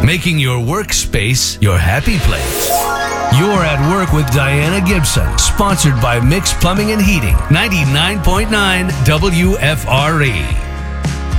making your workspace your happy place. You're at Work with Diana Gibson, sponsored by Mix Plumbing and Heating, 99.9 WFRE.